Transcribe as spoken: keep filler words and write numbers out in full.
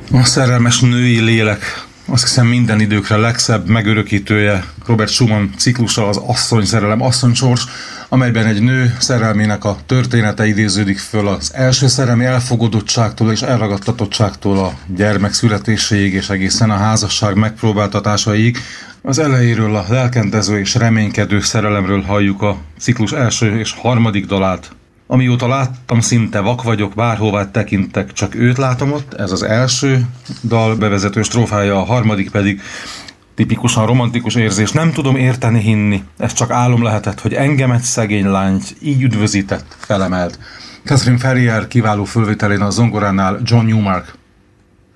A szerelmes női lélek, azt hiszem minden időkre legszebb megörökítője Robert Schumann ciklusa, az asszony szerelem, asszonysors, amelyben egy nő szerelmének a története idéződik föl az első szerelmi elfogadottságtól és elragadtatottságtól a gyermek születéséig és egészen a házasság megpróbáltatásaig. Az elejéről a lelkentező és reménykedő szerelemről halljuk a ciklus első és harmadik dalát. Amióta láttam, szinte vak vagyok, bárhová tekintek, csak őt látom ott, ez az első dal bevezető strófája, a harmadik pedig tipikusan romantikus érzés. Nem tudom érteni, hinni, ez csak álom lehetett, hogy engemet, szegény lányt így üdvözített, felemelt. Catherine Ferrier kiváló fölvételén a zongoránál John Newmark.